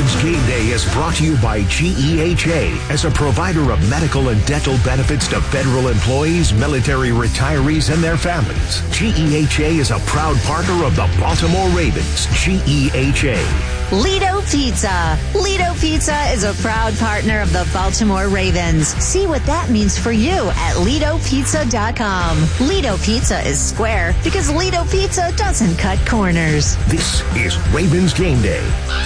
Ravens Game Day is brought to you by GEHA as a provider of medical and dental benefits to federal employees, military retirees, and their families. GEHA is a proud partner of the Baltimore Ravens. GEHA. Lido Pizza. Lido Pizza is a proud partner of the Baltimore Ravens. See what that means for you at LidoPizza.com. Lido Pizza is square because Lido Pizza doesn't cut corners. This is Ravens Game Day.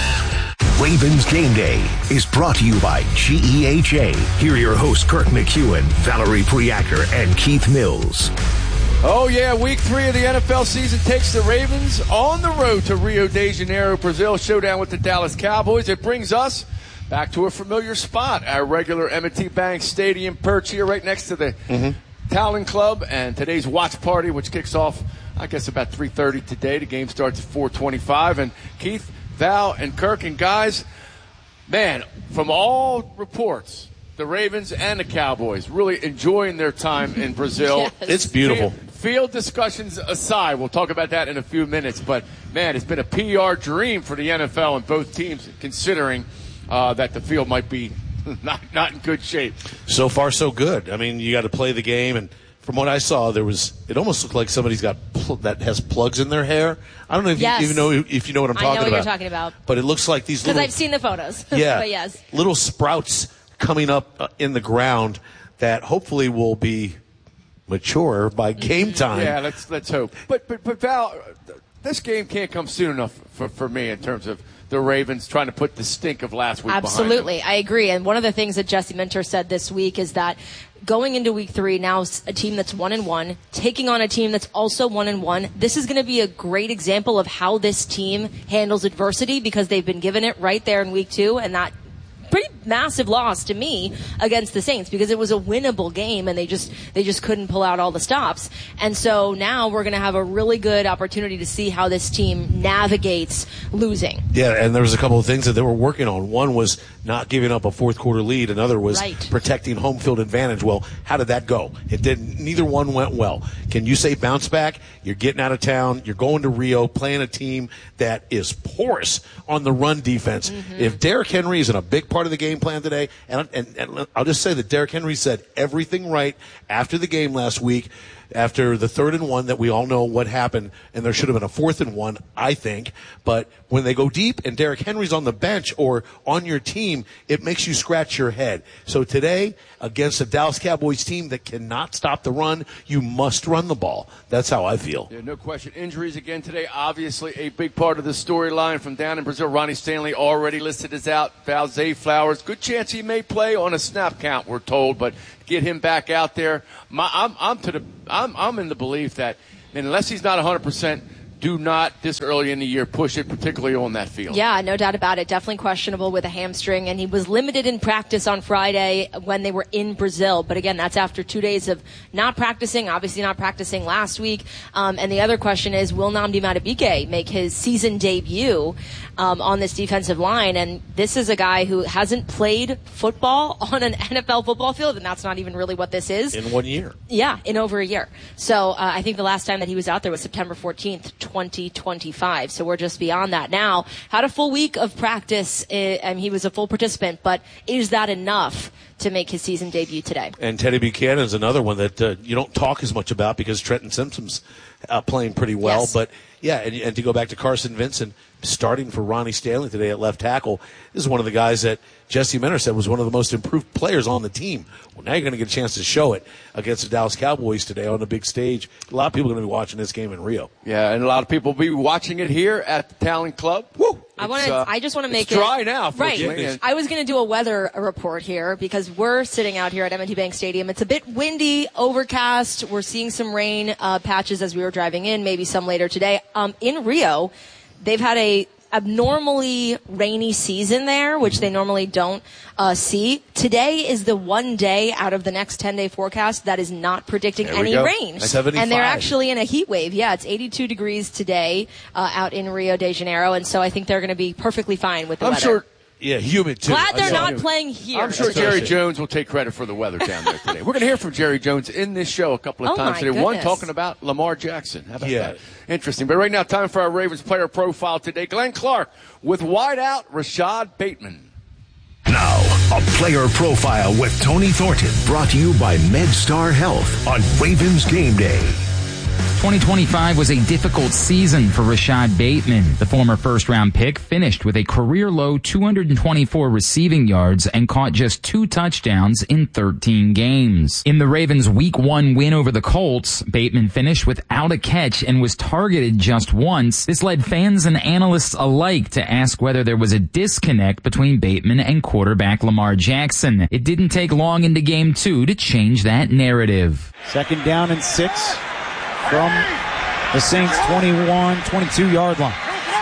Ravens Game Day is brought to you by GEHA. Here are your hosts, Kirk McEwen, Valerie Priaker, and Keith Mills. Oh, yeah, week 3 of the NFL season takes the Ravens on the road to Rio de Janeiro, Brazil, showdown with the Dallas Cowboys. It brings us back to a familiar spot, our regular M&T Bank Stadium perch here right next to the Talon Club, and today's watch party, which kicks off, I guess, about 3:30 today. The game starts at 4:25, and Keith, Val, and Kirk, and guys, man, from all reports, the Ravens and the Cowboys really enjoying their time in Brazil. Yes. It's beautiful. Field discussions aside, we'll talk about that in a few minutes, but, man, it's been a PR dream for the NFL and both teams, considering that the field might be not in good shape. So far, so good. I mean, you got to play the game, and from what I saw, it almost looked like somebody's got that has plugs in their hair. I don't know if you even know if you know what I'm talking about. I know what you're talking about. But it looks like these little... Because I've seen the photos. Yeah. But yes. Little sprouts coming up in the ground that hopefully will be mature by game time. Yeah, let's hope. But Val, this game can't come soon enough for me in terms of the Ravens trying to put the stink of last week Absolutely, behind them. I agree. And one of the things that Jesse Minter said this week is that going into week 3, now a team that's 1-1, taking on a team that's also 1-1, this is going to be a great example of how this team handles adversity because they've been given it right there in week 2, and that pretty massive loss to me against the Saints because it was a winnable game and they just couldn't pull out all the stops. And so now we're going to have a really good opportunity to see how this team navigates losing. Yeah, and there was a couple of things that they were working on. One was not giving up a fourth quarter lead. Another was protecting home field advantage. Well, how did that go? It didn't. Neither one went well. Can you say bounce back? You're getting out of town. You're going to Rio, playing a team that is porous on the run defense. If Derrick Henry is in a big part of the game plan today, and I'll just say that Derrick Henry said everything right after the game last week, after the 3rd and 1 that we all know what happened, and there should have been a 4th and 1, I think. But when they go deep and Derrick Henry's on the bench or on your team, it makes you scratch your head. So today, against a Dallas Cowboys team that cannot stop the run, you must run the ball. That's how I feel. Yeah, no question. Injuries again today, obviously a big part of the storyline from down in Brazil. Ronnie Stanley already listed as out. Val Zay Flowers, good chance he may play on a snap count, we're told, but get him back out there. I'm in the belief that unless he's not 100%, do not this early in the year push it, particularly on that field. Yeah, no doubt about it. Definitely questionable with a hamstring, and he was limited in practice on Friday when they were in Brazil. But again, that's after 2 days of not practicing, obviously not practicing last week. And the other question is, will Nnamdi Madubuike make his season debut on this defensive line? And this is a guy who hasn't played football on an NFL football field, and that's not even really what this is. In 1 year. Yeah, in over a year. So I think the last time that he was out there was September 14th, 2025. So we're just beyond that now. Had a full week of practice, and he was a full participant, but is that enough to make his season debut today? And Teddy Buchanan is another one that you don't talk as much about because Trenton Simpson's playing pretty well. Yes. But, yeah, and to go back to Carson Vincent, starting for Ronnie Stanley today at left tackle, this is one of the guys that Jesse Minter said was one of the most improved players on the team. Well, now you're going to get a chance to show it against the Dallas Cowboys today on the big stage. A lot of people are going to be watching this game in Rio. Yeah, and a lot of people will be watching it here at the Talon Club. Woo! I just want to make it's dry now. Right. I was going to do a weather report here because we're sitting out here at M&T Bank Stadium. It's a bit windy, overcast. We're seeing some rain patches as we were driving in, maybe some later today. In Rio, they've had a abnormally rainy season there, which they normally don't see. Today is the one day out of the next 10-day forecast that is not predicting any rain. 75. And they're actually in a heat wave. Yeah, it's 82 degrees today out in Rio de Janeiro, and so I think they're going to be perfectly fine with the weather. Sure. Yeah, humid too. Glad they're not playing here. I'm sure Jerry Jones will take credit for the weather down there today. We're going to hear from Jerry Jones in this show a couple of times today. Goodness. One talking about Lamar Jackson. How about that? Interesting. But right now, time for our Ravens player profile today. Glenn Clark with wideout Rashad Bateman. Now, a player profile with Tony Thornton, brought to you by MedStar Health on Ravens Game Day. 2025 was a difficult season for Rashad Bateman. The former first-round pick finished with a career-low 224 receiving yards and caught just 2 touchdowns in 13 games. In the Ravens' Week 1 win over the Colts, Bateman finished without a catch and was targeted just once. This led fans and analysts alike to ask whether there was a disconnect between Bateman and quarterback Lamar Jackson. It didn't take long into Game 2 to change that narrative. 2nd down and 6. From the Saints' 22-yard line.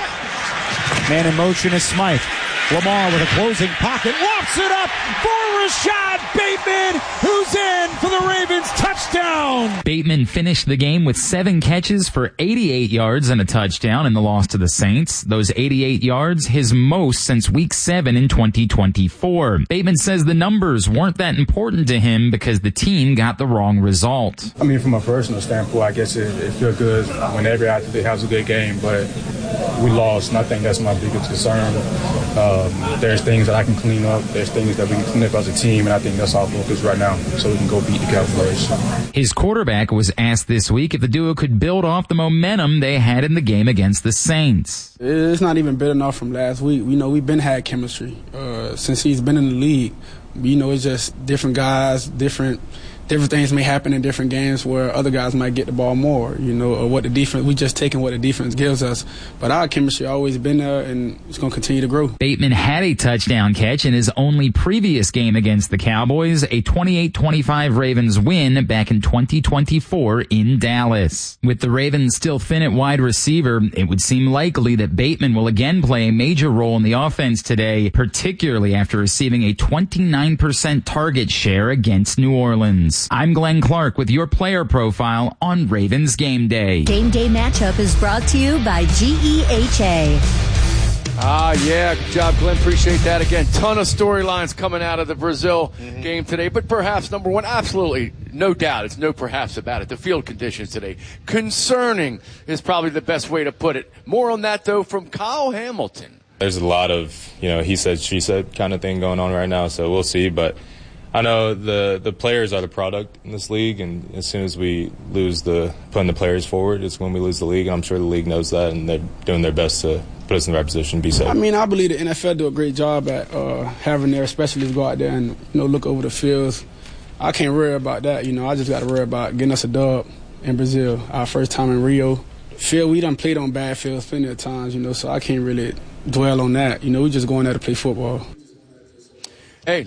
Man in motion is Smythe. Lamar with a closing pocket. Lofts it up for Rashad Bateman, who's in for the Ravens touchdown. Bateman finished the game with 7 catches for 88 yards and a touchdown in the loss to the Saints. Those 88 yards, his most since Week 7 in 2024. Bateman says the numbers weren't that important to him because the team got the wrong result. I mean, from a personal standpoint, I guess it feels good when every athlete has a good game, but we lost, and I think that's my biggest concern. There's things that I can clean up. There's things that we can clean up as a team, and I think that's our focus right now, so we can go beat the Cowboys. His quarterback was asked this week if the duo could build off the momentum they had in the game against the Saints. It's not even been enough from last week. We've been had chemistry since he's been in the league. It's just different guys, different things may happen in different games where other guys might get the ball more, or what the defense, we just taking what the defense gives us. But our chemistry always been there, and it's going to continue to grow. Bateman had a touchdown catch in his only previous game against the Cowboys, a 28-25 Ravens win back in 2024 in Dallas. With the Ravens still thin at wide receiver, it would seem likely that Bateman will again play a major role in the offense today, particularly after receiving a 29% target share against New Orleans. I'm Glenn Clark with your player profile on Ravens Game Day. Game Day Matchup is brought to you by GEHA. Yeah, good job, Glenn. Appreciate that. Again, ton of storylines coming out of the Brazil game today, but perhaps number one, absolutely, no doubt, it's no perhaps about it, the field conditions today. Concerning is probably the best way to put it. More on that, though, from Kyle Hamilton. There's a lot of, he said, she said kind of thing going on right now, so we'll see, but I know the players are the product in this league, and as soon as we lose putting the players forward, it's when we lose the league, and I'm sure the league knows that, and they're doing their best to put us in the right position to be safe. I believe the NFL do a great job at having their specialists go out there and look over the fields. I can't worry about that. I just got to worry about getting us a dub in Brazil, our first time in Rio. We done played on bad fields plenty of times, so I can't really dwell on that. We just going there to play football. Hey,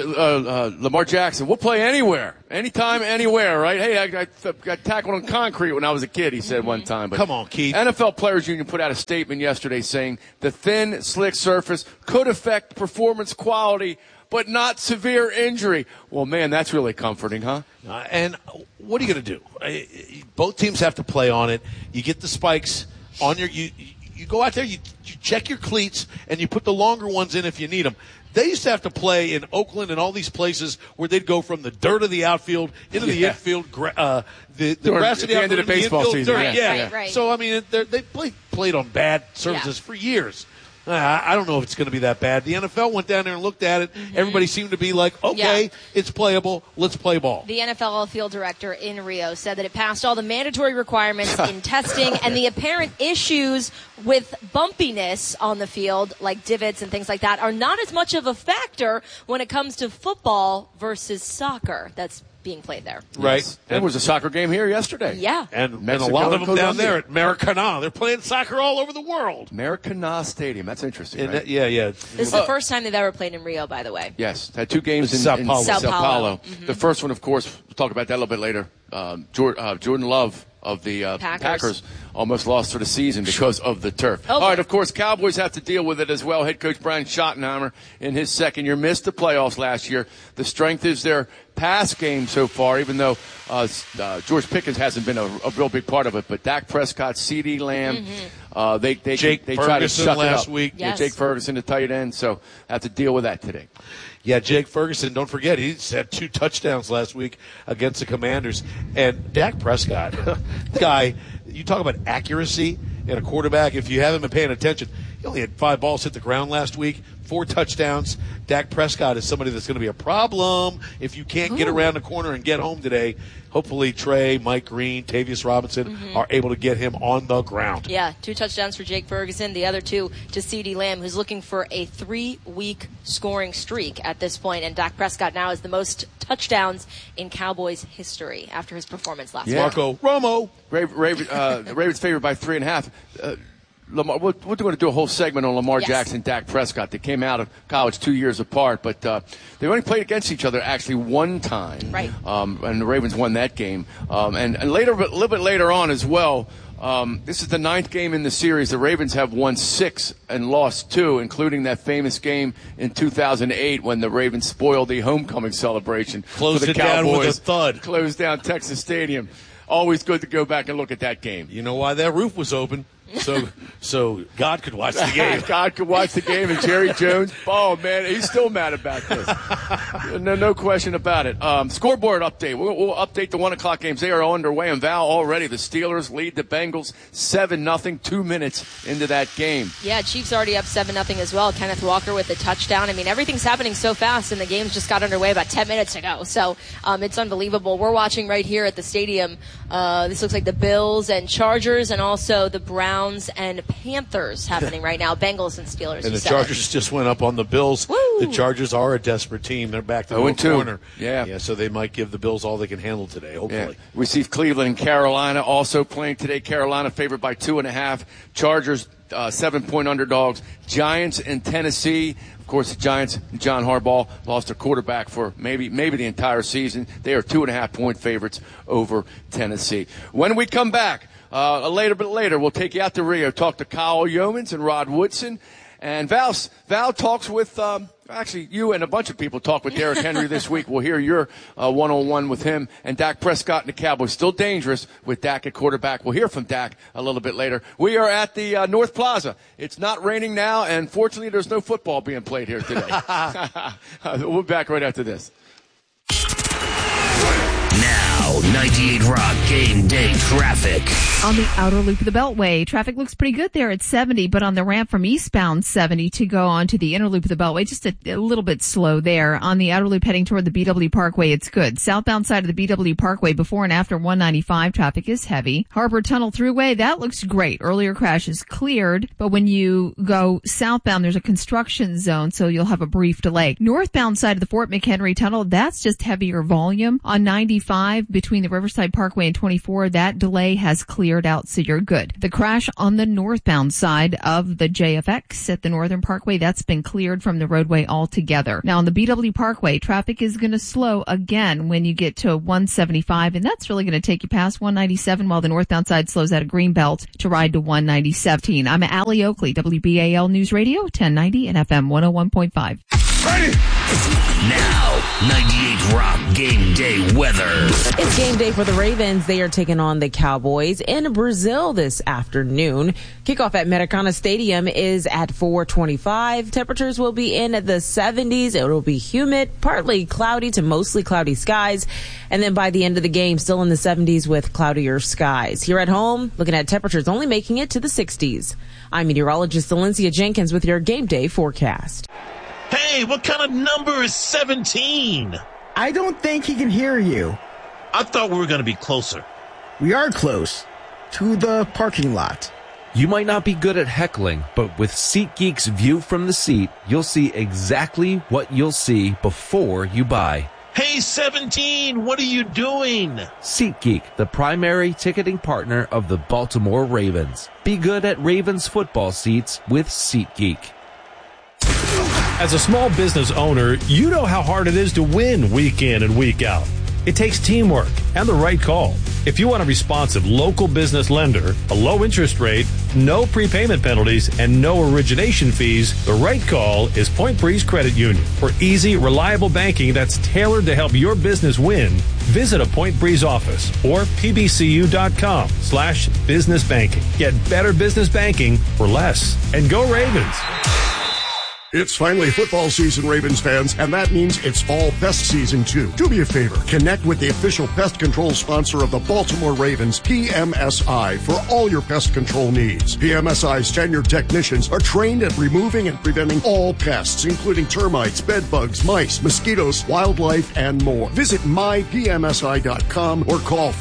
Lamar Jackson, we'll play anywhere, anytime, anywhere, right? Hey, I got tackled on concrete when I was a kid, he said one time. But come on, Keith. NFL Players Union put out a statement yesterday saying the thin, slick surface could affect performance quality, but not severe injury. Well, man, that's really comforting, huh? And what are you going to do? Both teams have to play on it. You get the spikes on you go out there, you check your cleats, and you put the longer ones in if you need them. They used to have to play in Oakland and all these places where they'd go from the dirt of the outfield into the infield, the grass of the outfield, end of the baseball season. Dirt. Yeah. Right. So, they played on bad surfaces for years. I don't know if it's going to be that bad. The NFL went down there and looked at it. Everybody seemed to be like, okay, it's playable. Let's play ball. The NFL field director in Rio said that it passed all the mandatory requirements in testing, and the apparent issues with bumpiness on the field, like divots and things like that, are not as much of a factor when it comes to football versus soccer that's being played there. Right. Yes. There was a soccer game here yesterday. Yeah. And a lot of them down there at Maracana. They're playing soccer all over the world. Maracana Stadium. That's interesting, right? Yeah. This is the first time they've ever played in Rio, by the way. Yes. Had 2 games in Sao Paulo. Mm-hmm. The first one, of course, we'll talk about that a little bit later. Jordan Love of the Packers almost lost for the season because of the turf. All right, of course, Cowboys have to deal with it as well. Head coach Brian Schottenheimer in his second year missed the playoffs last year. The strength is their pass game so far, even though George Pickens hasn't been a real big part of it. But Dak Prescott, CeeDee Lamb, they try to shut last it up. week. Yes. Yeah, Jake Ferguson, the tight end. So have to deal with that today. Yeah, Jake Ferguson, don't forget, he's had 2 touchdowns last week against the Commanders. And Dak Prescott, guy, you talk about accuracy in a quarterback. If you haven't been paying attention, he only had 5 balls hit the ground last week, 4 touchdowns. Dak Prescott is somebody that's going to be a problem if you can't get around the corner and get home today. Hopefully Trey, Mike Green, Tavius Robinson are able to get him on the ground. Yeah, 2 touchdowns for Jake Ferguson, the other 2 to CeeDee Lamb, who's looking for a 3-week scoring streak at this point. And Dak Prescott now has the most touchdowns in Cowboys history after his performance last week. Marco Romo. The Ravens favored by 3.5. Lamar, we're going to do a whole segment on Lamar Jackson, Dak Prescott. They came out of college 2 years apart, but they only played against each other actually one time. Right. And the Ravens won that game. And later, a little bit later on as well, this is the 9th game in the series. The Ravens have won 6 and lost 2, including that famous game in 2008 when the Ravens spoiled the homecoming celebration. Closed for the it Cowboys. down with a thud. Closed down Texas Stadium. Always good to go back and look at that game. You know why that roof was open? So God could watch the game. God could watch the game, and Jerry Jones, oh, man, he's still mad about this. No question about it. Scoreboard update. We'll update the 1 o'clock games. They are underway, and Val, already the Steelers lead the Bengals 7-0, 2 minutes into that game. Yeah, Chiefs already up 7-0 as well. Kenneth Walker with the touchdown. I mean, everything's happening so fast, and the game's just got underway about 10 minutes ago. So it's unbelievable. We're watching right here at the stadium. This looks like the Bills and Chargers, and also the Browns and Panthers happening right now. Bengals and Steelers. And the Chargers just went up on the Bills. Woo! The Chargers are a desperate team. They're back to the corner. Yeah, so they might give the Bills all they can handle today, hopefully. Yeah. We see Cleveland and Carolina also playing today. Carolina favored by 2.5. Chargers 7-point underdogs. Giants and Tennessee. Of course, the Giants, John Harbaugh, lost their quarterback for maybe the entire season. They are 2.5-point favorites over Tennessee. When we come back, a little bit later, we'll take you out to Rio, talk to Kyle Yeomans and Rod Woodson. And Val talks with, actually, you and a bunch of people talk with Derrick Henry this week. We'll hear your one-on-one with him and Dak Prescott and the Cowboys. Still dangerous with Dak at quarterback. We'll hear from Dak a little bit later. We are at the North Plaza. It's not raining now, and fortunately, there's no football being played here today. We'll be back right after this. Now, 98 Rock Game Day traffic. On the outer loop of the Beltway, traffic looks pretty good there at 70, but on the ramp from eastbound 70 to go on to the inner loop of the Beltway, just a little bit slow there. On the outer loop heading toward the BW Parkway, it's good. Southbound side of the BW Parkway before and after 195, traffic is heavy. Harbor Tunnel Thruway, that looks great. Earlier crash is cleared, but when you go southbound, there's a construction zone, so you'll have a brief delay. Northbound side of the Fort McHenry Tunnel, that's just heavier volume. On 95 between the Riverside Parkway and 24, that delay has cleared out, so you're good. The crash on the northbound side of the JFX at the Northern Parkway, that's been cleared from the roadway altogether. Now on the BW Parkway, traffic is going to slow again when you get to 175, and that's really going to take you past 197 while the northbound side slows out of Greenbelt to ride to 197. I'm Allie Oakley, WBAL News Radio, 1090 and FM 101.5. Ready? Now, 98 Rock Game Day weather. It's game day for the Ravens. They are taking on the Cowboys in Brazil this afternoon. Kickoff at Maracana Stadium is at 4:25. Temperatures will be in the 70s. It will be humid, partly cloudy to mostly cloudy skies. And then by the end of the game, still in the 70s with cloudier skies. Here at home, looking at temperatures only making it to the 60s. I'm meteorologist Valencia Jenkins with your game day forecast. Hey, what kind of number is 17? I don't think he can hear you. I thought we were going to be closer. We are close. To the parking lot. You might not be good at heckling, but with SeatGeek's view from the seat, you'll see exactly what you'll see before you buy. Hey, 17, what are you doing? SeatGeek, the primary ticketing partner of the Baltimore Ravens. Be good at Ravens football seats with SeatGeek. As a small business owner, you know how hard it is to win week in and week out. It takes teamwork, and the right call. If you want a responsive local business lender, a low interest rate, no prepayment penalties, and no origination fees, the right call is Point Breeze Credit Union. For easy, reliable banking that's tailored to help your business win, visit a Point Breeze office or pbcu.com/business banking. Get better business banking for less. And go Ravens! It's finally football season, Ravens fans, and that means it's fall pest season too. Do me a favor, connect with the official pest control sponsor of the Baltimore Ravens, PMSI, for all your pest control needs. PMSI's tenured technicians are trained at removing and preventing all pests, including termites, bed bugs, mice, mosquitoes, wildlife, and more. Visit mypmsi.com or call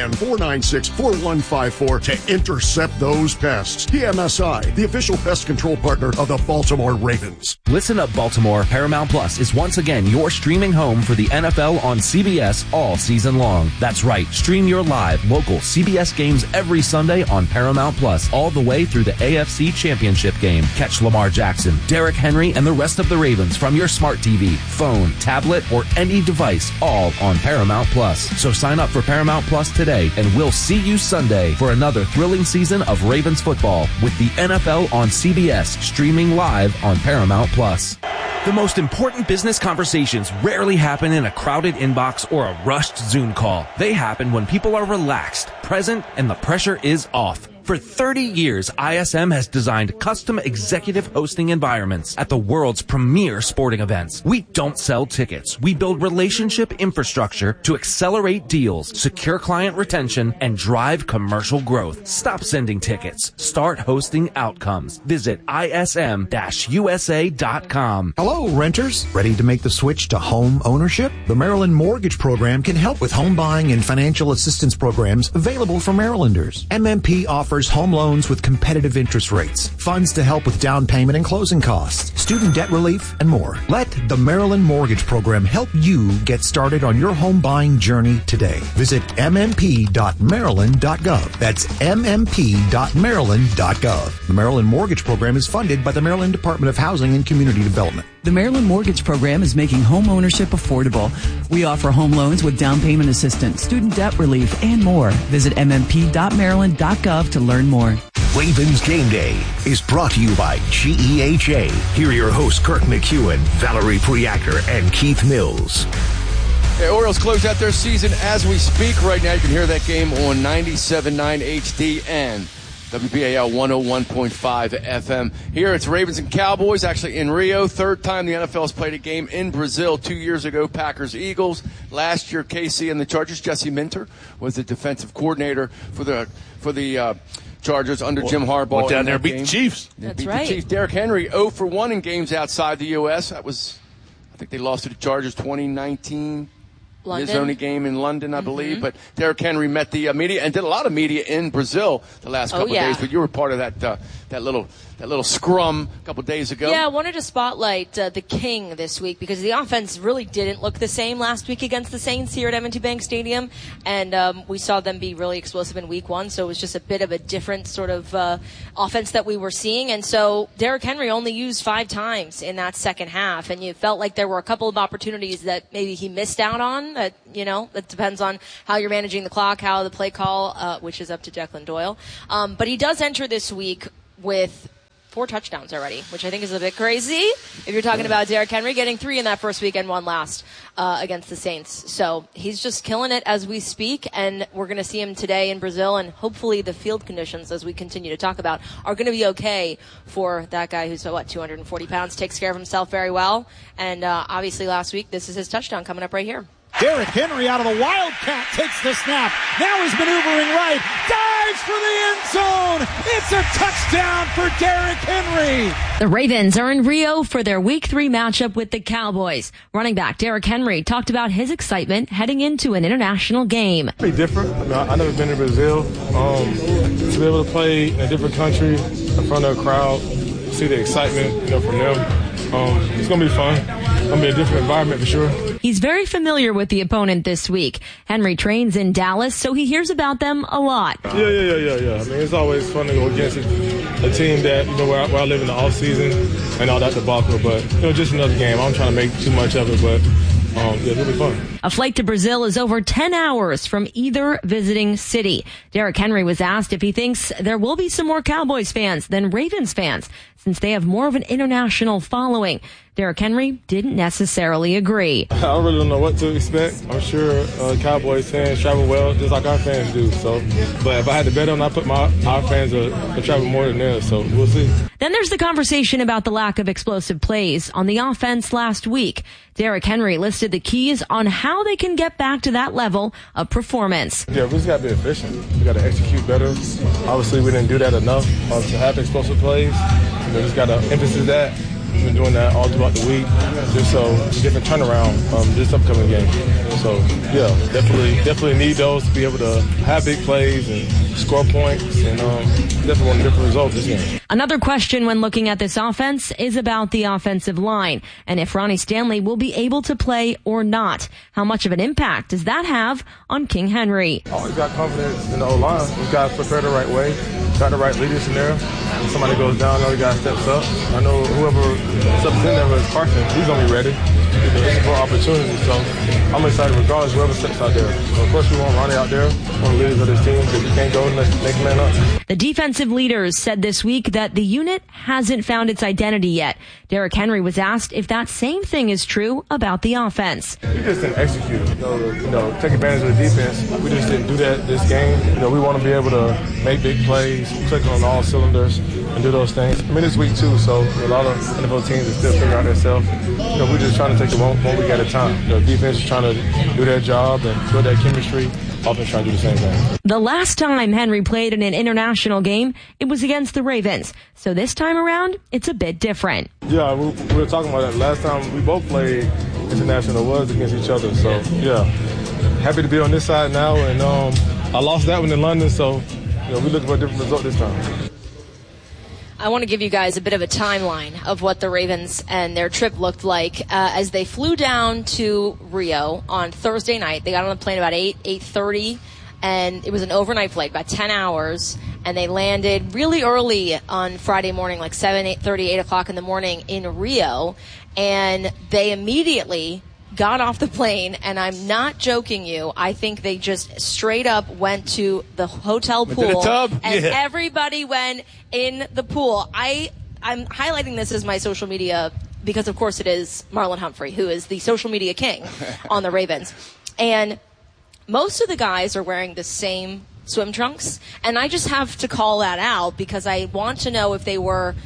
410-496-4154 to intercept those pests. PMSI, the official pest control partner of the Baltimore Ravens. Listen up, Baltimore. Paramount Plus is once again your streaming home for the NFL on CBS all season long. That's right. Stream your live, local CBS games every Sunday on Paramount Plus, all the way through the AFC Championship game. Catch Lamar Jackson, Derrick Henry, and the rest of the Ravens from your smart TV, phone, tablet, or any device, all on Paramount Plus. So sign up for Paramount Plus today, and we'll see you Sunday for another thrilling season of Ravens football with the NFL on CBS, streaming live on Paramount Plus. The most important business conversations rarely happen in a crowded inbox or a rushed Zoom call. They happen when people are relaxed, present, and the pressure is off. For 30 years, ISM has designed custom executive hosting environments at the world's premier sporting events. We don't sell tickets. We build relationship infrastructure to accelerate deals, secure client retention, and drive commercial growth. Stop sending tickets. Start hosting outcomes. Visit ism-usa.com. Hello, renters. Ready to make the switch to home ownership? The Maryland Mortgage Program can help with home buying and financial assistance programs available for Marylanders. MMP offers home loans with competitive interest rates, funds to help with down payment and closing costs, student debt relief, and more. Let the Maryland Mortgage Program help you get started on your home buying journey today. Visit mmp.maryland.gov. That's mmp.maryland.gov. The Maryland Mortgage Program is funded by the Maryland Department of Housing and Community Development. The Maryland Mortgage Program is making home ownership affordable. We offer home loans with down payment assistance, student debt relief, and more. Visit mmp.maryland.gov to learn more. Ravens Game Day is brought to you by GEHA. Here are your hosts, Kirk McEwen, Valerie Priaker, and Keith Mills. The Orioles close out their season as we speak. Right now, you can hear that game on 97.9 HD and WBAL 101.5 FM. Here it's Ravens and Cowboys, actually in Rio. Third time the NFL has played a game in Brazil. 2 years ago, Packers-Eagles. Last year, KC and the Chargers. Jesse Minter was the defensive coordinator for the Chargers under Jim Harbaugh. Went down there and beat the Chiefs. That's right. The Chiefs. Derrick Henry 0 for 1 in games outside the U.S. I think they lost to the Chargers 2019. London. His only game in London, I believe. But Derrick Henry met the media and did a lot of media in Brazil the last couple of days. But you were part of that little scrum a couple of days ago. Yeah, I wanted to spotlight the King this week because the offense really didn't look the same last week against the Saints here at M&T Bank Stadium. And we saw them be really explosive in week 1. So it was just a bit of a different sort of offense that we were seeing. And so Derrick Henry only used 5 times in that second half. And you felt like there were a couple of opportunities that maybe he missed out on. That depends on how you're managing the clock, how the play call, which is up to Declan Doyle. But he does enter this week with 4 touchdowns already, which I think is a bit crazy. If you're talking about Derrick Henry getting 3 in that first week and 1 last against the Saints. So he's just killing it as we speak, and we're going to see him today in Brazil, and hopefully the field conditions, as we continue to talk about, are going to be okay for that guy who's, 240 pounds, takes care of himself very well. And obviously last week, this is his touchdown coming up right here. Derrick Henry out of the Wildcat takes the snap. Now he's maneuvering right. Dives for the end zone. It's a touchdown for Derrick Henry. The Ravens are in Rio for their Week 3 matchup with the Cowboys. Running back Derrick Henry talked about his excitement heading into an international game. Pretty different. I've never been to Brazil. To be able to play in a different country in front of a crowd, see the excitement, from them. It's going to be fun. It's going to be a different environment for sure. He's very familiar with the opponent this week. Henry trains in Dallas, so he hears about them a lot. Yeah. I mean, it's always fun to go against a team that, where I live in the off-season and all that debacle. But, just another game. I'm trying to make too much of it, but it'll be fun. A flight to Brazil is over 10 hours from either visiting city. Derrick Henry was asked if he thinks there will be some more Cowboys fans than Ravens fans, since they have more of an international following. Derrick Henry didn't necessarily agree. I really don't know what to expect. I'm sure Cowboys fans travel well, just like our fans do. So, but if I had to bet on, I put our fans to travel more than theirs. So we'll see. Then there's the conversation about the lack of explosive plays on the offense last week. Derrick Henry listed the keys on how they can get back to that level of performance. Yeah, we just got to be efficient. We got to execute better. Obviously, we didn't do that enough to have explosive plays. We just got to emphasize that. We've been doing that all throughout the week, just so it's a different turnaround this upcoming game. So, yeah, definitely need those to be able to have big plays and score points, and definitely want a different result this game. Another question when looking at this offense is about the offensive line, and if Ronnie Stanley will be able to play or not. How much of an impact does that have on King Henry? Always got confidence in the O-line. We've got to prepare the right way, got the right leaders in there. When somebody goes down, another guy steps up. I know whoever steps in there with Carson, he's going to be ready. It's for opportunity, so I'm excited regardless whoever steps out there. So of course we want Ronnie out there, one of the leaders of this team, because you can't go next man up. The defensive leaders said this week that the unit hasn't found its identity yet. Derrick Henry was asked if that same thing is true about the offense. We just didn't execute, take advantage of the defense. We just didn't do that this game. We want to be able to make big plays, click on all cylinders, and do those things. I mean, it's week 2, so a lot of NFL teams are still figuring out themselves. We're just trying to take it one week at a time. The defense is trying to do their job and build that chemistry. Offense trying to do the same thing. The last time Henry played in an international game, it was against the Ravens. So this time around, it's a bit different. Yeah, we were talking about that. Last time we both played international was against each other. So, yeah, happy to be on this side now. And I lost that one in London, so we're looking for a different result this time. I want to give you guys a bit of a timeline of what the Ravens and their trip looked like as they flew down to Rio on Thursday night. They got on the plane about 8:30, and it was an overnight flight, about 10 hours, and they landed really early on Friday morning, like 8:30, 8 o'clock in the morning in Rio, and they immediately got off the plane, and I'm not joking you. I think they just straight up went to the hotel pool, to the tub. And everybody went in the pool. I'm highlighting this as my social media because, of course, it is Marlon Humphrey, who is the social media king on the Ravens. And most of the guys are wearing the same swim trunks, and I just have to call that out because I want to know if they were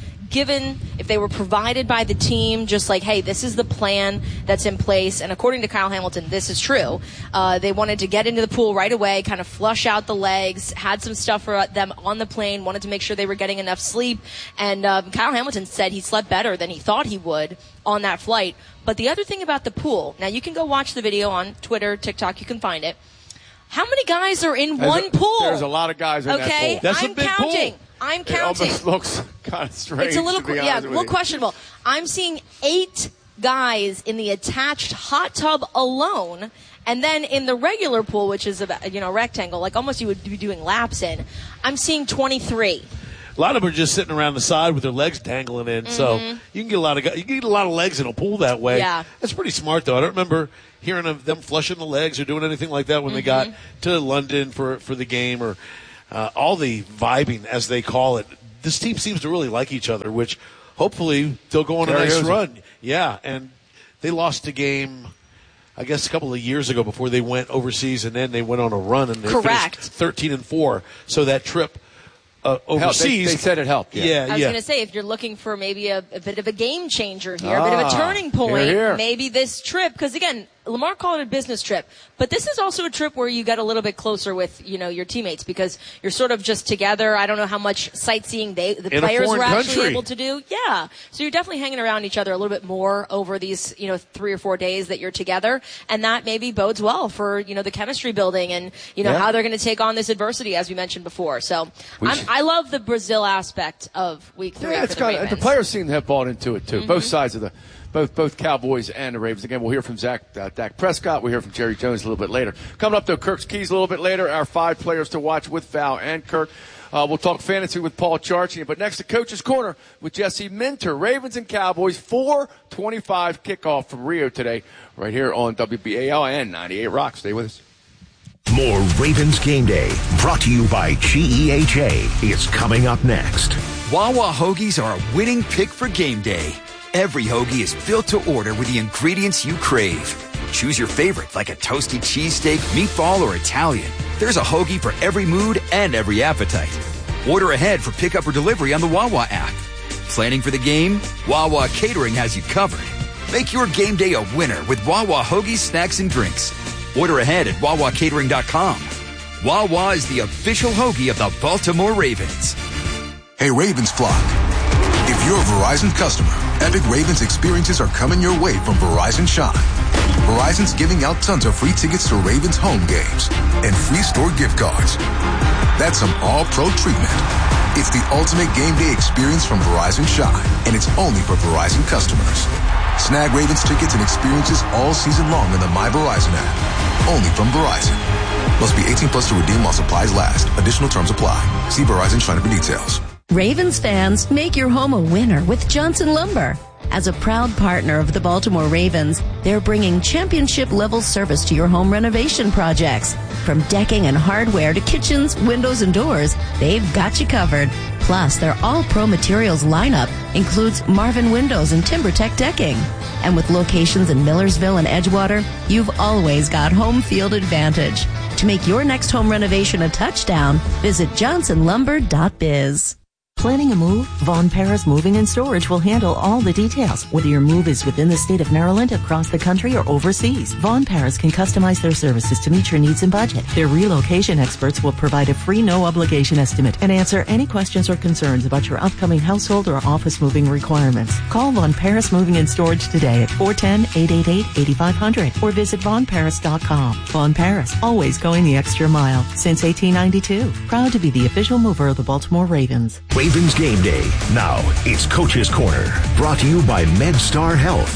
provided by the team, just like, hey, this is the plan that's in place. And according to Kyle Hamilton, this is true. They wanted to get into the pool right away, kind of flush out the legs, had some stuff for them on the plane, wanted to make sure they were getting enough sleep. And Kyle Hamilton said he slept better than he thought he would on that flight. But the other thing about the pool, now you can go watch the video on Twitter, TikTok, you can find it. How many guys are in one pool? There's a lot of guys in that pool. That's a big counting. Pool. I'm counting. It almost looks kind of strange. It's a little, questionable. I'm seeing 8 guys in the attached hot tub alone, and then in the regular pool, which is about rectangle, like almost you would be doing laps in. I'm seeing 23. A lot of them are just sitting around the side with their legs dangling in, so you can get a lot of legs in a pool that way. Yeah, that's pretty smart though. I don't remember hearing of them flushing the legs or doing anything like that when they got to London for the game or. All the vibing, as they call it. This team seems to really like each other, which hopefully they'll go on a nice run. Yeah, and they lost a game, I guess, a couple of years ago before they went overseas, and then they went on a run, and they finished 13-4. So that trip overseas. They said it helped. Yeah. I was going to say, if you're looking for maybe a bit of a game changer here, a bit of a turning point, maybe this trip, because again, Lamar called it a business trip, but this is also a trip where you get a little bit closer with, your teammates because you're sort of just together. I don't know how much sightseeing the players were actually able to do. Yeah. So you're definitely hanging around each other a little bit more over these, 3 or 4 days that you're together. And that maybe bodes well for, the chemistry building and, how they're going to take on this adversity, as we mentioned before. So I love the Brazil aspect of week 3. Yeah, the players seem to have bought into it too. Both sides of both Cowboys and the Ravens. Again, we'll hear from Dak Prescott. We'll hear from Jerry Jones a little bit later. Coming up, though, Kirk's Keys a little bit later. Our 5 players to watch with Val and Kirk. We'll talk fantasy with Paul Charchian. But next to Coach's Corner with Jesse Minter. Ravens and Cowboys, 4:25 kickoff from Rio today, right here on WBAL and 98 Rock. Stay with us. More Ravens Game Day, brought to you by GEHA, is coming up next. Wawa hoagies are a winning pick for game day. Every hoagie is built to order with the ingredients you crave. Choose your favorite, like a toasty cheesesteak, meatball, or Italian. There's a hoagie for every mood and every appetite. Order ahead for pickup or delivery on the Wawa app. Planning for the game? Wawa Catering has you covered. Make your game day a winner with Wawa hoagies, snacks, and drinks. Order ahead at WawaCatering.com. Wawa is the official hoagie of the Baltimore Ravens. Hey, Ravens flock. If you're a Verizon customer, epic Ravens experiences are coming your way from Verizon Shine. Verizon's giving out tons of free tickets to Ravens home games and free store gift cards. That's some all-pro treatment. It's the ultimate game day experience from Verizon Shine, and it's only for Verizon customers. Snag Ravens tickets and experiences all season long in the My Verizon app. Only from Verizon. Must be 18 plus to redeem while supplies last. Additional terms apply. See Verizon Shine for details. Ravens fans, make your home a winner with Johnson Lumber. As a proud partner of the Baltimore Ravens, they're bringing championship-level service to your home renovation projects. From decking and hardware to kitchens, windows, and doors, they've got you covered. Plus, their all-pro materials lineup includes Marvin Windows and TimberTech decking. And with locations in Millersville and Edgewater, you've always got home field advantage. To make your next home renovation a touchdown, visit johnsonlumber.biz. Planning a move? Von Paris Moving and Storage will handle all the details. Whether your move is within the state of Maryland, across the country, or overseas, Von Paris can customize their services to meet your needs and budget. Their relocation experts will provide a free no-obligation estimate and answer any questions or concerns about your upcoming household or office moving requirements. Call Von Paris Moving and Storage today at 410-888-8500 or visit VonParis.com. Von Paris, always going the extra mile since 1892. Proud to be the official mover of the Baltimore Ravens. Ravens Game Day. Now, it's Coach's Corner, brought to you by MedStar Health.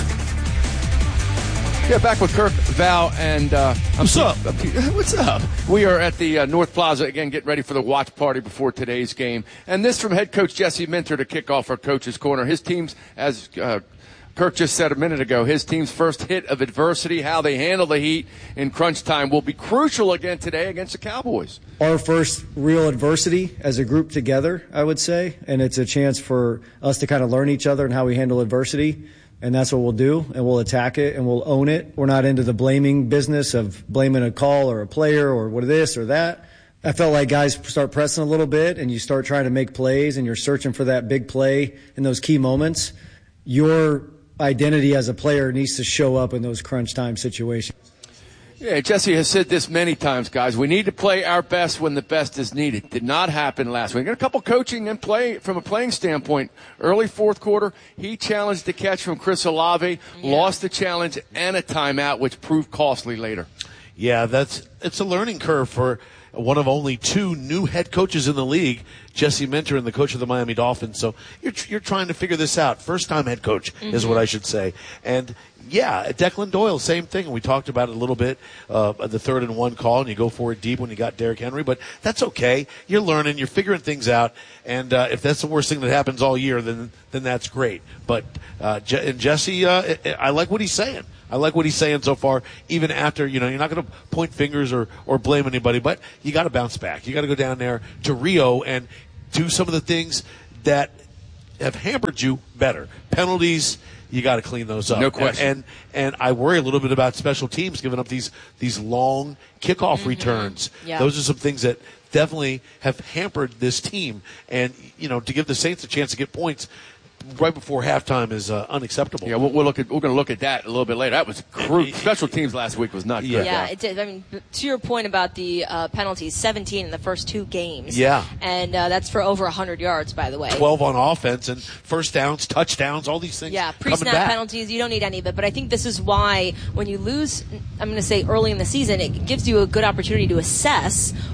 Yeah, back with Kirk, Val, and what's up? What's up? We are at the North Plaza again, getting ready for the watch party before today's game. And this from head coach Jesse Minter to kick off our Coach's Corner. His team's, as Kirk just said a minute ago, his team's first hit of adversity, how they handle the heat in crunch time, will be crucial again today against the Cowboys. Our first real adversity as a group together, I would say, and it's a chance for us to kind of learn each other and how we handle adversity, and that's what we'll do, and we'll attack it, and we'll own it. We're not into the blaming business of blaming a call or a player or what this or that. I felt like guys start pressing a little bit, and you start trying to make plays, and you're searching for that big play in those key moments. Your identity as a player needs to show up in those crunch time situations. Yeah, Jesse has said this many times, guys. We need to play our best when the best is needed. Did not happen last week. Got a couple coaching and play from a playing standpoint. Early fourth quarter, he challenged the catch from Chris Olave, lost the challenge and a timeout, which proved costly later. Yeah, it's a learning curve for one of only two new head coaches in the league, Jesse Minter and the coach of the Miami Dolphins. So you're trying to figure this out. First-time head coach is what I should say. And, yeah, Declan Doyle, same thing. We talked about it a little bit, the 3rd and 1 call, and you go for it deep when you got Derrick Henry. But that's okay. You're learning. You're figuring things out. And if that's the worst thing that happens all year, then that's great. But and Jesse, I like what he's saying. I like what he's saying so far, even after, you're not going to point fingers or blame anybody, but you got to bounce back. You got to go down there to Rio and do some of the things that have hampered you better. Penalties, you got to clean those up. No question. And I worry a little bit about special teams giving up these long kickoff returns. Yeah. Those are some things that definitely have hampered this team. And, to give the Saints a chance to get points right before halftime is unacceptable. Yeah, we're going to look at that a little bit later. That was special teams last week was not good. Yeah, it did. I mean, to your point about the penalties, 17 in the first 2 games. Yeah. And that's for over 100 yards, by the way. 12 on offense and first downs, touchdowns, all these things. Yeah, pre-snap penalties, you don't need any of it. But I think this is why when you lose, I'm going to say early in the season, it gives you a good opportunity to assess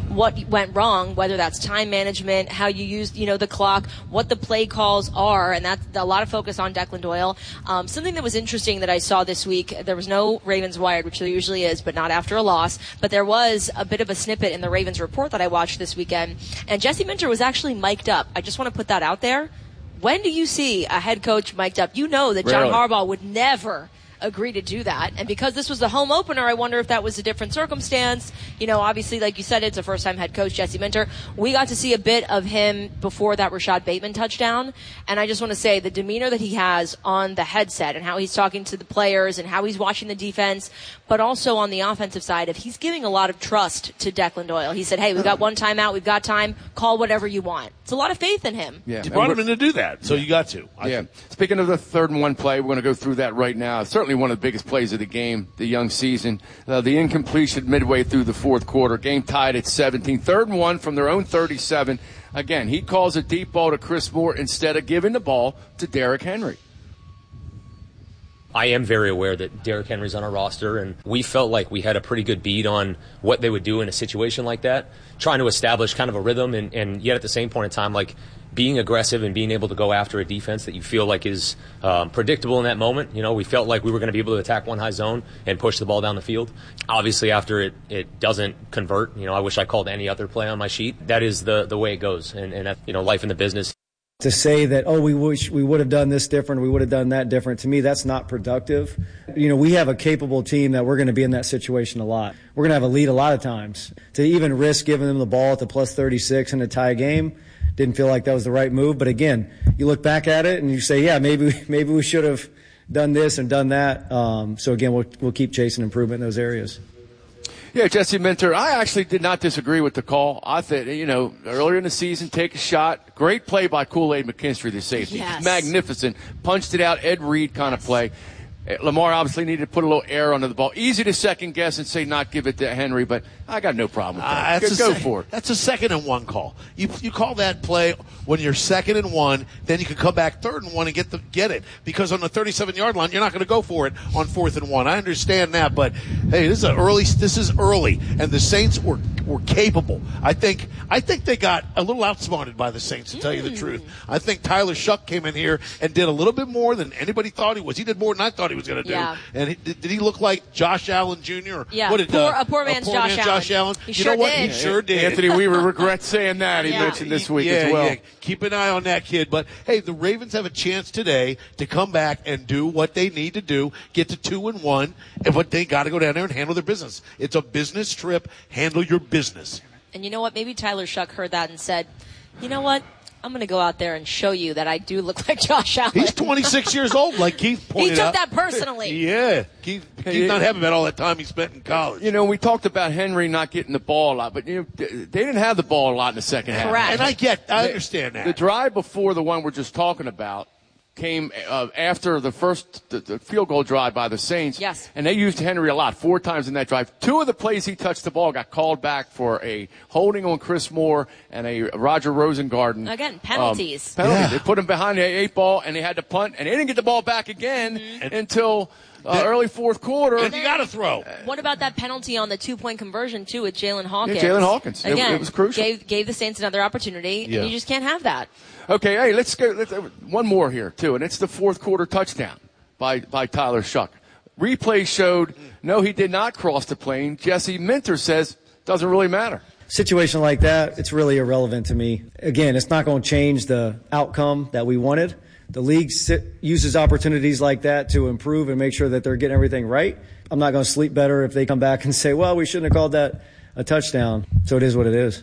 what went wrong, whether that's time management, how you use, the clock, what the play calls are, and that's a lot of focus on Declan Doyle. Something that was interesting that I saw this week, there was no Ravens Wired, which there usually is, but not after a loss, but there was a bit of a snippet in the Ravens report that I watched this weekend, and Jesse Minter was actually mic'd up. I just want to put that out there. When do you see a head coach mic'd up? You know that John Harbaugh would never agree to do that. And because this was the home opener, I wonder if that was a different circumstance. Obviously, like you said, it's a first-time head coach, Jesse Minter. We got to see a bit of him before that Rashad Bateman touchdown. And I just want to say the demeanor that he has on the headset and how he's talking to the players and how he's watching the defense, but also on the offensive side, if he's giving a lot of trust to Declan Doyle. He said, hey, we've got one timeout, we've got time, call whatever you want. It's a lot of faith in him. Yeah, you brought him in to do that, so you got to. Speaking of the 3rd and 1 play, we're going to go through that right now. Certainly one of the biggest plays of the game, the young season. The incompletion midway through the 4th quarter. Game tied at 17. 3rd and 1 from their own 37. Again, he calls a deep ball to Chris Moore instead of giving the ball to Derrick Henry. I am very aware that Derrick Henry's on our roster, and we felt like we had a pretty good beat on what they would do in a situation like that, trying to establish kind of a rhythm, and yet at the same point in time, like being aggressive and being able to go after a defense that you feel like is predictable in that moment. We felt like we were going to be able to attack one high zone and push the ball down the field. Obviously, after it doesn't convert, I wish I called any other play on my sheet. That is the way it goes, and life in the business. To say that, we wish we would have done this different, we would have done that different, to me, that's not productive. We have a capable team that we're going to be in that situation a lot. We're going to have a lead a lot of times. To even risk giving them the ball at the plus 36 in a tie game, didn't feel like that was the right move. But again, you look back at it and you say, yeah, maybe we should have done this and done that. So again, we'll keep chasing improvement in those areas. Yeah, Jesse Minter, I actually did not disagree with the call. I thought, earlier in the season, take a shot. Great play by Kool-Aid McKinstry, the safety. Yes. Magnificent. Punched it out, Ed Reed kind of play. Lamar obviously needed to put a little air under the ball. Easy to second guess and say not give it to Henry, but I got no problem with that. Go for it. That's a 2nd and 1 call. You call that play when you're 2nd and 1, then you can come back 3rd and 1 and get it. Because on the 37-yard line, you're not going to go for it on 4th and 1. I understand that, but hey, this is early, and the Saints were capable. I think they got a little outsmarted by the Saints, to tell you the truth. I think Tyler Shuck came in here and did a little bit more than anybody thought he was. He did more than I thought he was going to do. Yeah. And did he look like Josh Allen Jr.? Yeah, a poor man's Josh Allen. He sure did. He sure did. Anthony Weaver regrets saying that. He mentioned this week as well. Yeah. Keep an eye on that kid. But, hey, the Ravens have a chance today to come back and do what they need to do, get to 2-1, but they got to go down there and handle their business. It's a business trip. Handle your business. And you know what? Maybe Tyler Shuck heard that and said, you know what? I'm going to go out there and show you that I do look like Josh Allen. He's 26 years old, like Keith pointed out. He took that personally. Yeah. Keith not happy about all that time he spent in college. We talked about Henry not getting the ball a lot, but they didn't have the ball a lot in the second half. Correct. And I understand that. The drive before the one we're just talking about came after the first the field goal drive by the Saints. Yes. And they used Henry a lot, 4 times in that drive. 2 of the plays he touched the ball got called back for a holding on Chris Moore and a Roger Rosengarten. Again, penalties. Yeah. They put him behind the 8 ball, and they had to punt, and they didn't get the ball back again until early 4th quarter. And you got to throw. What about that penalty on the 2-point conversion, too, with Jalen Hawkins? Yeah, Jalen Hawkins. Again, it was crucial. Gave the Saints another opportunity, and you just can't have that. Okay, hey, let's go. One more here, too, and it's the 4th quarter touchdown by Tyler Shuck. Replay showed, no, he did not cross the plane. Jesse Minter says, doesn't really matter. Situation like that, it's really irrelevant to me. Again, it's not going to change the outcome that we wanted. The league uses opportunities like that to improve and make sure that they're getting everything right. I'm not going to sleep better if they come back and say, well, we shouldn't have called that a touchdown. So it is what it is.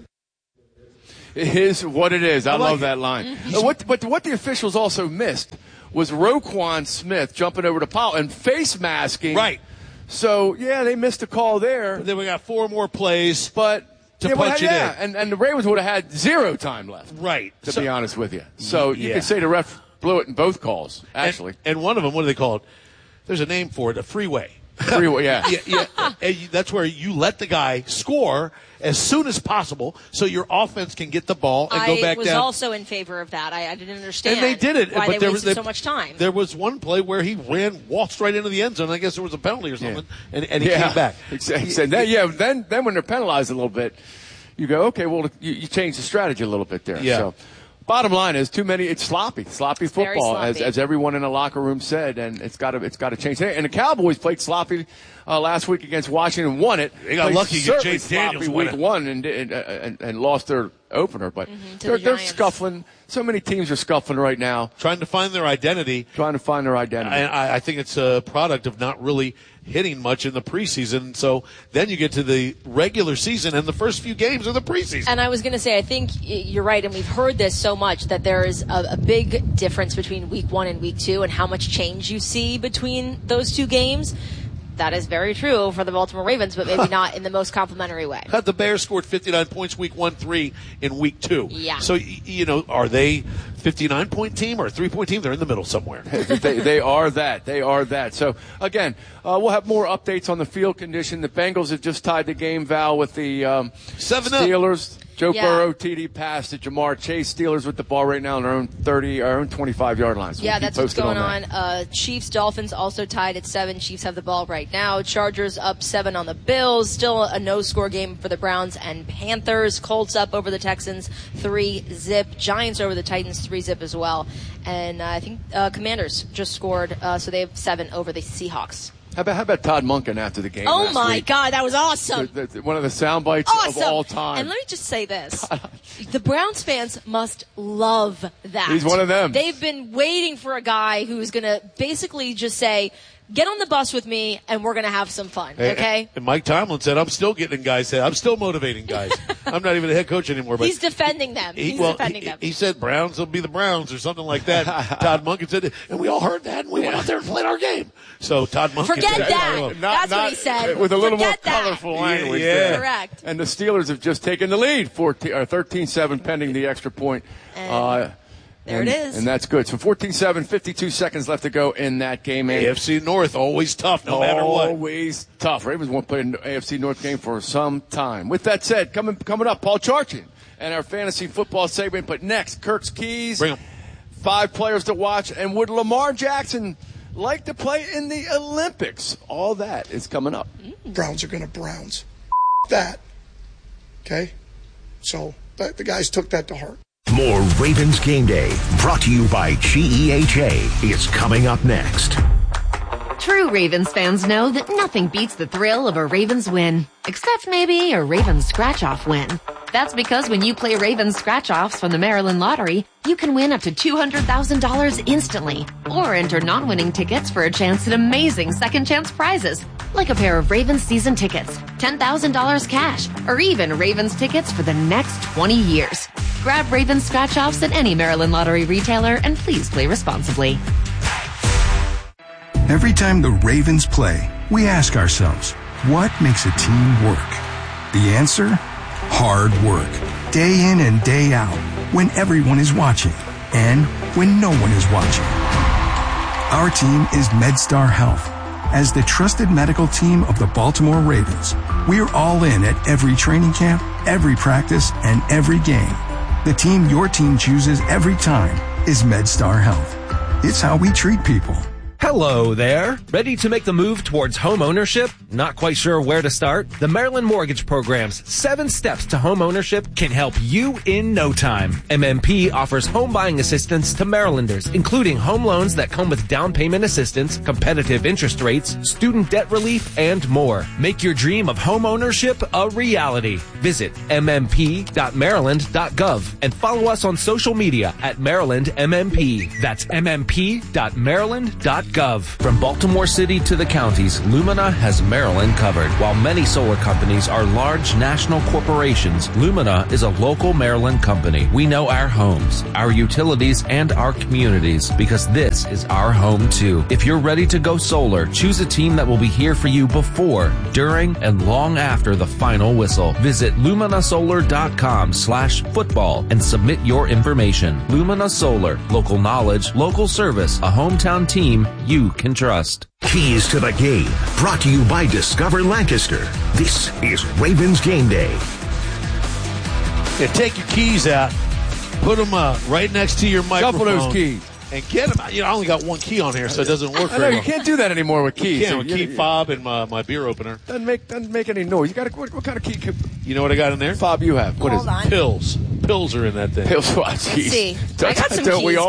It is what it is. I love that line. But what the officials also missed was Roquan Smith jumping over to Powell and face masking. Right. So, they missed a call there. But then we got 4 more plays. But to punch it in. And the Ravens would have had 0 time left. Right. To be honest with you. So you could say the ref blew it in both calls, actually. And one of them, what do they call it? There's a name for it, a freeway. Freeway, yeah. And that's where you let the guy score as soon as possible so your offense can get the ball and go back down. I was also in favor of that. I didn't understand and they did it, why but they wasted so much time. There was one play where he waltzed right into the end zone. I guess there was a penalty or something, and he came back. Exactly. Then when they're penalized a little bit, you go, okay, well, you change the strategy a little bit there. Yeah. So, bottom line is it's sloppy football, sloppy. as everyone in the locker room said, and it's got to change. And the Cowboys played sloppy last week against Washington, won it. They got lucky to get Chase Chase Daniels week one and lost their opener, but they're scuffling. So many teams are scuffling right now, trying to find their identity. I think it's a product of not really hitting much in the preseason. So then you get to the regular season, and the first few games of the preseason. And I was going to say, I think you're right, and we've heard this so much that there is a big difference between week 1 and week 2 and how much change you see between those two games. That is very true for the Baltimore Ravens, but maybe not in the most complimentary way. The Bears scored 59 points week 1, 3 in week 2. Yeah. So, are they 59-point team or a 3-point team? They're in the middle somewhere. They are that. They are that. So, again, we'll have more updates on the field condition. The Bengals have just tied the game, Val, with the 7-0. Joe Burrow, TD pass to Jamar Chase. Steelers with the ball right now on their own 25-yard line. So that's what's going on. Chiefs, Dolphins also tied at 7. Chiefs have the ball right now. Chargers up 7 on the Bills. Still a no-score game for the Browns and Panthers. Colts up over the Texans 3-0. Giants over the Titans 3-0 as well. And I think Commanders just scored, so they have 7 over the Seahawks. How about Todd Monken after the game? Oh my God, that was awesome! One of the sound bites of all time. And let me just say this: the Browns fans must love that. He's one of them. They've been waiting for a guy who's going to basically just say, "Get on the bus with me, and we're going to have some fun." Okay? And Mike Tomlin said, "I'm still getting guys. I'm still motivating guys. I'm not even a head coach anymore." But he's defending them. He said Browns will be the Browns or something like that. Todd Monken said it, and we all heard that, and we went out there and played our game. So Todd Monken. Forget that. That's what he said. With a little more that. colorful language. Yeah. Correct. And the Steelers have just taken the lead, 13-7, pending the extra point. There it is. And that's good. So 14-7, 52 seconds left to go in that game. AFC North, always tough, no matter what. Always tough. Ravens won't play an AFC North game for some time. With that said, coming up, Paul Charchian and our fantasy football segment. But next, Kirk's Keys. Bring 'em. 5 players to watch. And would Lamar Jackson like to play in the Olympics? All that is coming up. Browns are going to Browns. That. Okay? So the guys took that to heart. More Ravens Game Day, brought to you by GEHA, is coming up next. True Ravens fans know that nothing beats the thrill of a Ravens win, except maybe a Ravens scratch-off win. That's because when you play Ravens scratch-offs from the Maryland Lottery, you can win up to $200,000 instantly, or enter non-winning tickets for a chance at amazing second-chance prizes, like a pair of Ravens season tickets, $10,000 cash, or even Ravens tickets for the next 20 years. Grab Ravens scratch-offs at any Maryland Lottery retailer, and please play responsibly. Every time the Ravens play, we ask ourselves, what makes a team work? The answer? Hard work. Day in and day out, when everyone is watching, and when no one is watching. Our team is MedStar Health. As the trusted medical team of the Baltimore Ravens, we're all in at every training camp, every practice, and every game. The team your team chooses every time is MedStar Health. It's how we treat people. Hello there. Ready to make the move towards home ownership? Not quite sure where to start? The Maryland Mortgage Program's 7 steps to home ownership can help you in no time. MMP offers home buying assistance to Marylanders, including home loans that come with down payment assistance, competitive interest rates, student debt relief, and more. Make your dream of home ownership a reality. Visit mmp.maryland.gov and follow us on social media at Maryland MMP. That's mmp.maryland.gov. From Baltimore City to the counties, Lumina has Maryland covered. While many solar companies are large national corporations, Lumina is a local Maryland company. We know our homes, our utilities, and our communities because this is our home too. If you're ready to go solar, choose a team that will be here for you before, during, and long after the final whistle. Visit luminasolar.com/football and submit your information. Lumina Solar, local knowledge, local service, a hometown team you can trust. Keys to the game, brought to you by Discover Lancaster. This is Ravens Game Day. Yeah, take your keys out, put them right next to your microphone. Shuffle those keys. and get him. I only got one key on here, so it doesn't work I know very you well. can't do that anymore with keys. You can't with key fob and my beer opener. Doesn't make any noise. You got what kind of key? You know what I got in there? Fob you have. What is Hold on. it? Pills. Pills are in that thing. Pills. Oh, Let's see. I got some Don't we keys, all?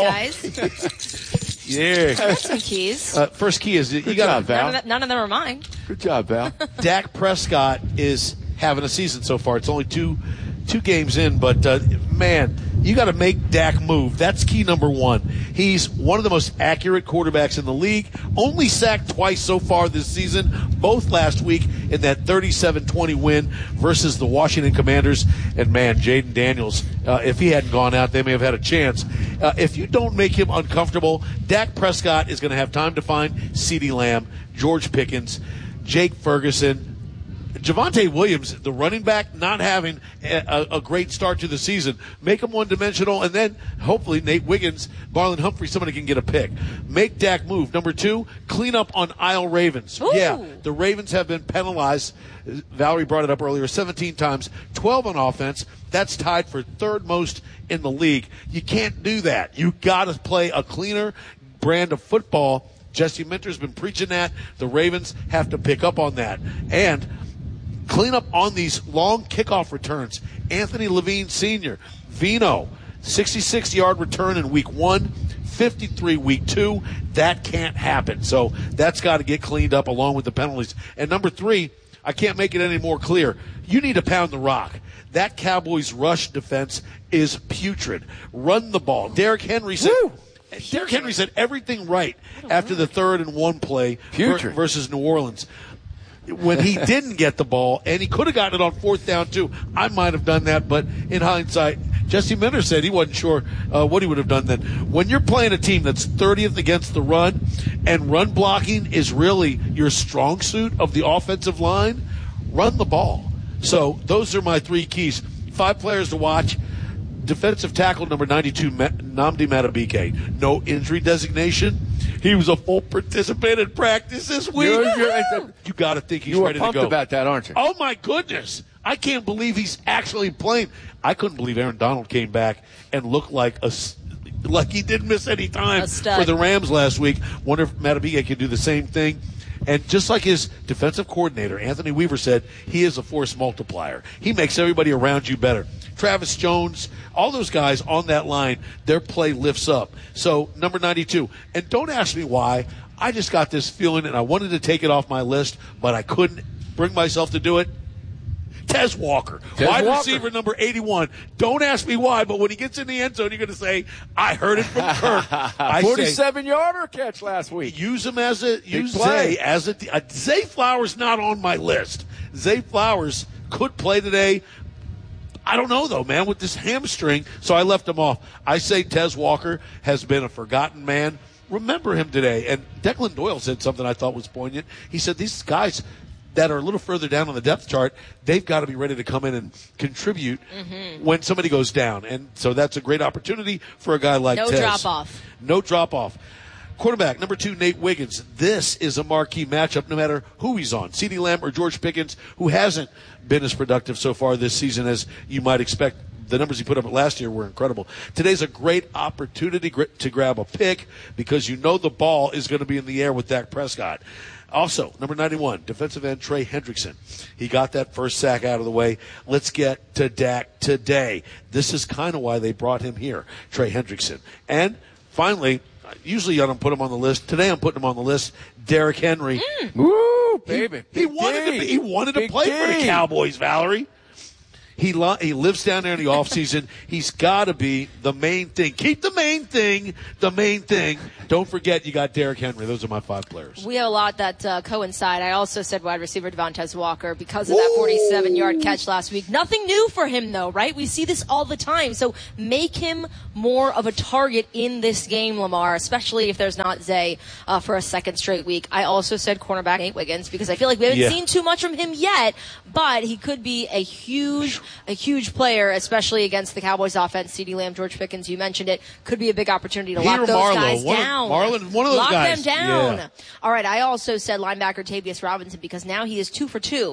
guys. Yeah. I got some keys. First key is you Good got job, Val. None of them are mine. Good job, Val. Dak Prescott is having a season so far. It's only two games in, but man, you got to make Dak move. That's key number one. He's one of the most accurate quarterbacks in the league. Only sacked twice so far this season, both last week in that 37-20 win versus the Washington Commanders. And man, Jaden Daniels, if he hadn't gone out, they may have had a chance. If you don't make him uncomfortable, Dak Prescott is going to have time to find CeeDee Lamb, George Pickens, Jake Ferguson, Javonte Williams, the running back, not having a great start to the season. Make him one-dimensional, and then hopefully Nate Wiggins, Marlon Humphrey, somebody can get a pick. Make Dak move. Number two, clean up on aisle Ravens. Ooh. Yeah, the Ravens have been penalized. Valerie brought it up earlier, 17 times, 12 on offense. That's tied for third most in the league. You can't do that. You got to play a cleaner brand of football. Jesse Minter's been preaching that. The Ravens have to pick up on that. And clean up on these long kickoff returns. Anthony Levine Sr., Vino, 66-yard return in week 1, 53 week 2. That can't happen. So that's got to get cleaned up along with the penalties. And number 3, I can't make it any more clear. You need to pound the rock. That Cowboys rush defense is putrid. Run the ball. Derrick Henry said everything right after the 3rd and 1 play versus New Orleans. When he didn't get the ball, and he could have gotten it on 4th down too. I might have done that, but in hindsight, Jesse Minter said he wasn't sure what he would have done then. When you're playing a team that's 30th against the run, and run blocking is really your strong suit of the offensive line, run the ball. So those are my 3 keys. 5 players to watch. Defensive tackle number 92, Nnamdi Madubuike. No injury designation. He was a full participant in practice this week. You got to think he's ready to go. You were pumped about that, aren't you? Oh, my goodness. I can't believe he's actually playing. I couldn't believe Aaron Donald came back and looked like he didn't miss any time for the Rams last week. Wonder if Madubuike could do the same thing. And just like his defensive coordinator, Anthony Weaver, said, he is a force multiplier. He makes everybody around you better. Travis Jones, all those guys on that line, their play lifts up. So, number 92. And don't ask me why. I just got this feeling, and I wanted to take it off my list, but I couldn't bring myself to do it. Tez Walker, wide receiver number 81. Don't ask me why, but when he gets in the end zone, you're going to say, I heard it from Kirk. 47-yarder catch last week. Use him Zay Flowers not on my list. Zay Flowers could play today. I don't know, though, man, with this hamstring, so I left him off. I say Tez Walker has been a forgotten man. Remember him today. And Declan Doyle said something I thought was poignant. He said these guys that are a little further down on the depth chart, they've got to be ready to come in and contribute when somebody goes down. And so that's a great opportunity for a guy like Tez. No drop-off. Quarterback, number 2, Nate Wiggins. This is a marquee matchup no matter who he's on. CeeDee Lamb or George Pickens, who hasn't been as productive so far this season as you might expect. The numbers he put up last year were incredible. Today's a great opportunity to grab a pick because you know the ball is going to be in the air with Dak Prescott. Also, number 91, defensive end Trey Hendrickson. He got that first sack out of the way. Let's get to Dak today. This is kind of why they brought him here, Trey Hendrickson. And finally, usually I don't put him on the list. Today I'm putting him on the list, Derrick Henry. Woo, baby. He wanted to play for the Cowboys, Valerie. He lives down there in the offseason. He's got to be the main thing. Keep the main thing the main thing. Don't forget you got Derrick Henry. Those are my 5 players. We have a lot that coincide. I also said wide receiver Devontae Walker because of that 47-yard catch last week. Nothing new for him, though, right? We see this all the time. So make him more of a target in this game, Lamar, especially if there's not Zay for a second straight week. I also said cornerback Nate Wiggins because I feel like we haven't seen too much from him yet, but he could be a huge player, especially against the Cowboys offense. CeeDee Lamb, George Pickens, you mentioned it. Could be a big opportunity to lock those guys down. Marlon, one of those lock guys. Lock them down. Yeah. All right, I also said linebacker Tavius Robinson because now he is 2 for 2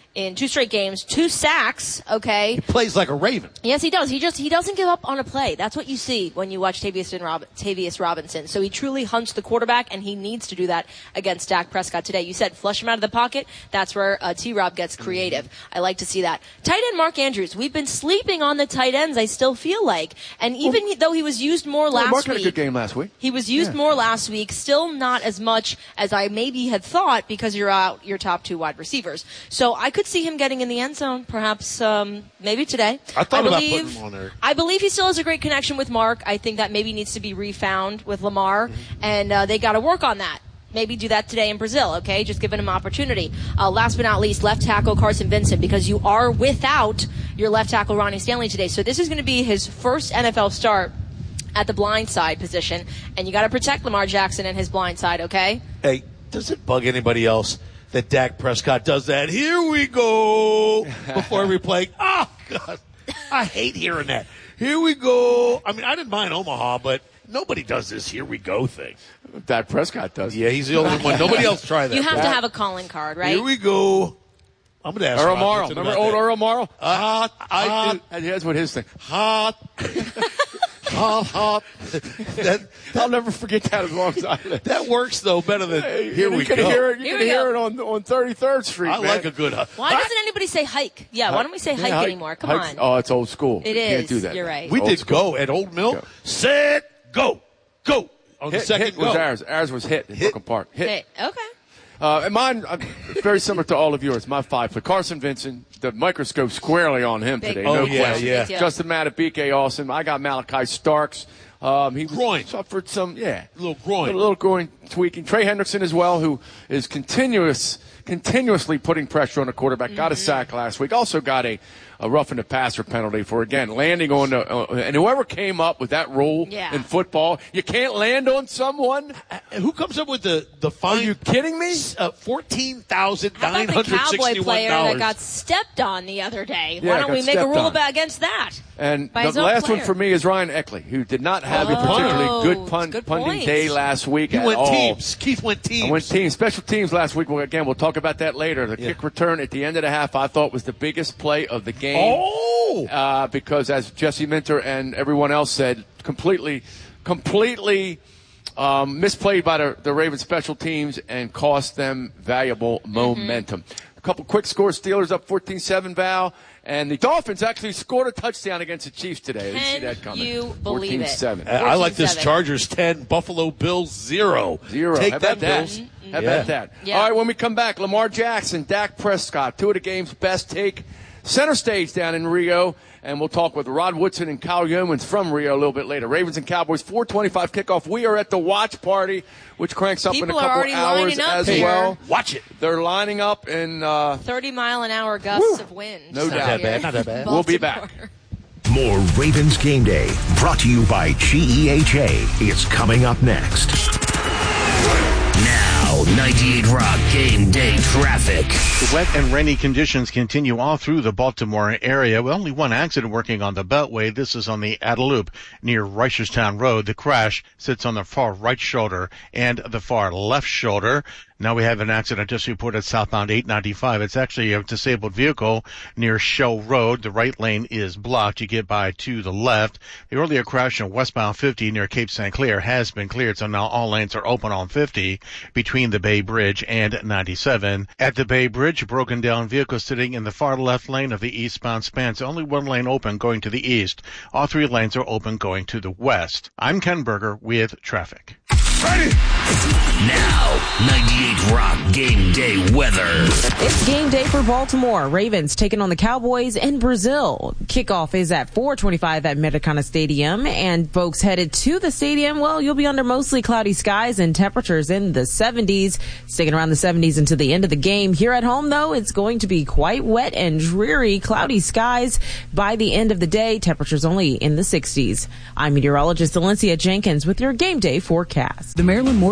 in 2 straight games, 2 sacks, okay? He plays like a Raven. Yes, he does. He doesn't give up on a play. That's what you see when you watch Tavius Robinson. So he truly hunts the quarterback, and he needs to do that against Dak Prescott today. You said flush him out of the pocket. That's where T-Rob gets creative. I like to see that. Tight end Mark Andrews. We've been sleeping on the tight ends, I still feel like. And even though he was used more last Mark week. had a good game last week. He was used more last week. Still not as much as I maybe had thought because you're out your top 2 wide receivers. So I could see him getting in the end zone, perhaps maybe today. I thought about putting him on there. I believe he still has a great connection with Mark. I think that maybe needs to be refound with Lamar, and they got to work on that. Maybe do that today in Brazil, okay? Just giving him opportunity. Last but not least, left tackle Carson Vincent, because you are without your left tackle Ronnie Stanley today. So this is going to be his first NFL start at the blind side position, and you got to protect Lamar Jackson and his blind side, okay? Hey, does it bug anybody else that Dak Prescott does that? Here we go before every play. Oh, God. I hate hearing that. Here we go. I mean, I didn't mind Omaha, but nobody does this here we go thing. Dak Prescott does. Yeah, he's the only one. Nobody else tried that. You have to have a calling card, right? Here we go. I'm going to ask Earl Morrall. Remember old Earl Morrall? Hot. That's what his thing. Hot. Hot. I'll never forget that as long as I live. That works, though, better than here we go. You can hear it on 33rd Street, I man. like a good hike. Why doesn't anybody say hike? Yeah, why don't we say hike anymore? Come on. Oh, it's old school. It you is. Can't do that. You're right. We Old did school. go at Old Mill. Go. Set, go. Go. On the second hit go. was ours. Ours was hit in Brooklyn Park. Hit. Okay. And mine, very similar to all of yours. My 5 foot. Carson Vincent, the microscope squarely on him today. Oh, no yeah, question. yeah. Justin Madubuike, awesome. I got Malachi Starks. He groin. Suffered some, little groin. A little groin tweaking. Trey Hendrickson as well, who is continuously putting pressure on the quarterback. Got a sack last week. Also got a roughing the passer penalty for, again, landing on the and whoever came up with that rule in football, you can't land on someone. Who comes up with the fine? Are you kidding me? $14,961. How about the Cowboy player that got stepped on the other day? Yeah, Why don't we make a rule on. against that? And By the his own last player. one for me is Ryan Eckley, who did not have a particularly good punting point. day last week He at went all. teams. Keith went teams. I went teams. Special teams last week. Well, again, we'll talk about that later. The kick return at the end of the half, I thought, was the biggest play of the game. Because as Jesse Minter and everyone else said, completely misplayed by the Ravens special teams and cost them valuable momentum. A couple quick scores. Steelers up 14-7, Val. And the Dolphins actually scored a touchdown against the Chiefs today. I didn't see that coming. You believe 14-7. it? I like this. Chargers 10, Buffalo Bills 0. Take How that, about Bills. How about that? Yeah. All right, when we come back, Lamar Jackson, Dak Prescott, 2 of the game's best, take center stage down in Rio. And we'll talk with Rod Woodson and Kyle Yeomans from Rio a little bit later. Ravens and Cowboys, 4:25 kickoff. We are at the watch party, which cranks up in a couple hours as well. Watch it. They're lining up in 30-mile-an-hour gusts of wind. No doubt. Not that bad. We'll be back. More Ravens Game Day, brought to you by GEHA, is coming up next. Now, 98 Rock Game Day traffic. The wet and rainy conditions continue all through the Baltimore area. With only one accident working on the Beltway. This is on the Adelup near Reicherstown Road. The crash sits on the far right shoulder and the far left shoulder. Now we have an accident just reported southbound 895. It's actually a disabled vehicle near Shell Road. The right lane is blocked. You get by to the left. The earlier crash on westbound 50 near Cape St. Clair has been cleared, so now all lanes are open on 50 between the Bay Bridge and 97. At the Bay Bridge, broken down vehicle sitting in the far left lane of the eastbound span. So only one lane open going to the east. All 3 lanes are open going to the west. I'm Ken Berger with traffic. Ready. Now, 98 Rock Game Day weather. It's game day for Baltimore. Ravens taking on the Cowboys in Brazil. Kickoff is at 4:25 at Maracana Stadium. And folks headed to the stadium, well, you'll be under mostly cloudy skies and temperatures in the 70s, sticking around the 70s until the end of the game. Here at home, though, it's going to be quite wet and dreary, cloudy skies by the end of the day. Temperatures only in the 60s. I'm meteorologist Valencia Jenkins with your game day forecast. The Maryland